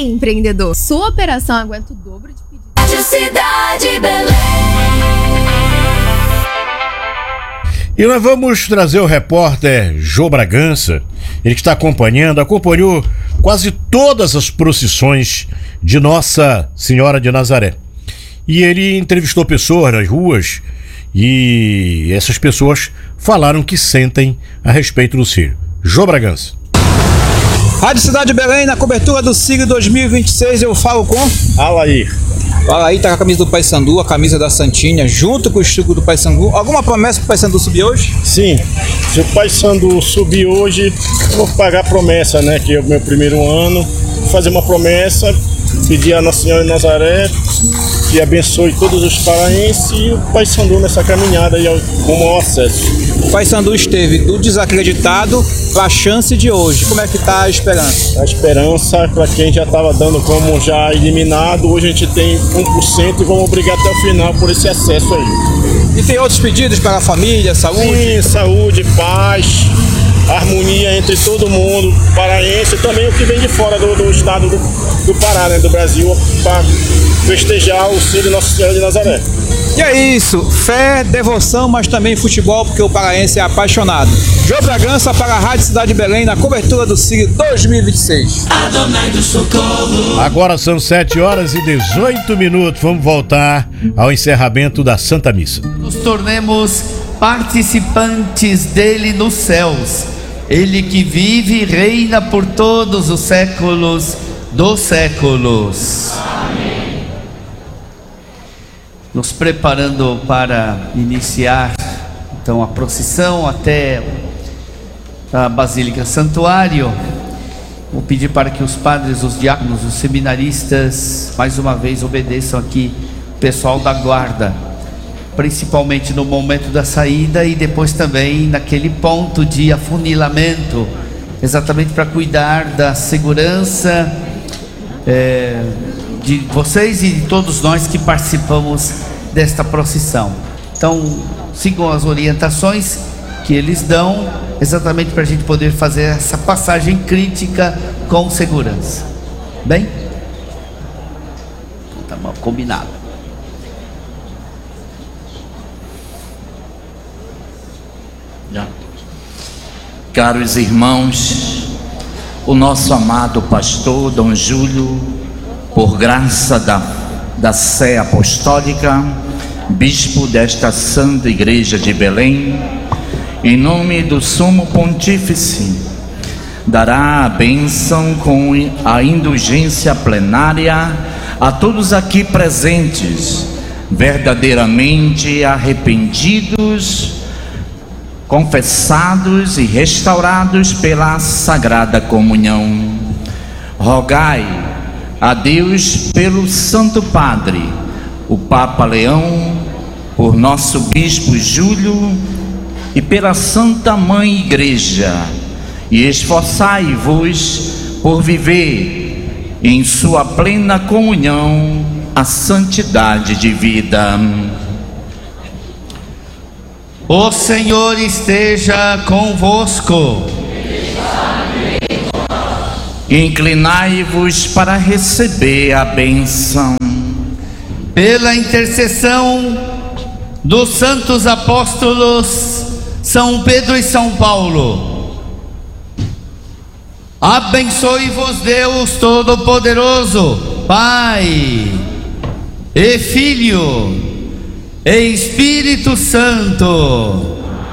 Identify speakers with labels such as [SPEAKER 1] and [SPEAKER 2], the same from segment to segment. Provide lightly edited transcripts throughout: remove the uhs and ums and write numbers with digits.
[SPEAKER 1] bem, empreendedor. Sua operação aguenta o dobro de pedidos.
[SPEAKER 2] Cidade Belém.
[SPEAKER 3] E nós vamos trazer o repórter Jô Bragança, ele que acompanhou quase todas as procissões de Nossa Senhora de Nazaré. E ele entrevistou pessoas nas ruas e essas pessoas falaram o que sentem a respeito do Círio. Jô Bragança.
[SPEAKER 4] Rádio Cidade Belém, na cobertura do Círio 2026, eu falo com
[SPEAKER 5] Alair.
[SPEAKER 4] Fala aí, tá com a camisa do Paysandu, a camisa da Santinha, junto com o escudo do Paysandu. Alguma promessa pro Paysandu subir hoje?
[SPEAKER 5] Sim, se o Paysandu subir hoje, eu vou pagar a promessa, né? Que é o meu primeiro ano. Vou fazer uma promessa, pedir a Nossa Senhora de Nazaré que abençoe todos os paraenses e o Paysandu nessa caminhada aí rumo ao acesso.
[SPEAKER 4] O Paysandu esteve do desacreditado para a chance de hoje. Como é que tá a esperança?
[SPEAKER 5] A esperança, para quem já estava dando como já eliminado, hoje a gente tem 1% e vamos brigar até o final por esse acesso aí.
[SPEAKER 4] E tem outros pedidos para a família, saúde?
[SPEAKER 5] Sim, saúde, paz, harmonia entre todo mundo, paraense e também o que vem de fora do estado do Pará, né, do Brasil, para festejar o Círio Nossa Senhora de Nazaré.
[SPEAKER 4] E é isso, fé, devoção, mas também futebol, porque o paraense é apaixonado. Jô Bragança para a Rádio Cidade Belém, na cobertura do Círio 2026.
[SPEAKER 3] Agora são 7h18. Vamos voltar ao encerramento da Santa Missa.
[SPEAKER 6] Nos tornemos participantes dele nos céus. Ele que vive e reina por todos os séculos dos séculos. Amém. Nos preparando para iniciar então a procissão até a Basílica Santuário. Vou pedir para que os padres, os diáconos, os seminaristas mais uma vez obedeçam aqui o pessoal da guarda, principalmente no momento da saída e depois também naquele ponto de afunilamento, exatamente para cuidar da segurança de vocês e de todos nós que participamos desta procissão. Então sigam as orientações que eles dão, exatamente para a gente poder fazer essa passagem crítica com segurança. Bem? Tá bom, combinado.
[SPEAKER 7] Já. Caros irmãos, o nosso amado pastor Dom Júlio, por graça da Sé Apostólica, bispo desta Santa Igreja de Belém, em nome do Sumo Pontífice, dará a bênção com a indulgência plenária a todos aqui presentes, verdadeiramente arrependidos, confessados e restaurados pela Sagrada Comunhão. Rogai a Deus pelo Santo Padre, o Papa Leão, por nosso Bispo Júlio e pela Santa Mãe Igreja, e esforçai-vos por viver em sua plena comunhão a santidade de vida.
[SPEAKER 6] O Senhor esteja convosco.
[SPEAKER 7] Inclinai-vos para receber a bênção.
[SPEAKER 6] Pela intercessão dos santos apóstolos São Pedro e São Paulo, abençoe-vos Deus Todo-Poderoso, Pai e Filho e Espírito Santo.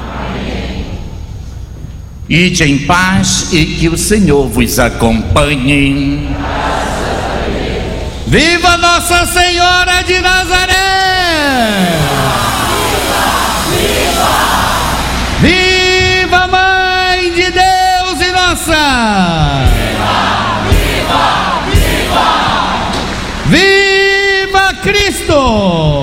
[SPEAKER 7] Ide em paz e que o Senhor vos acompanhe.
[SPEAKER 6] Viva Nossa Senhora de Nazaré!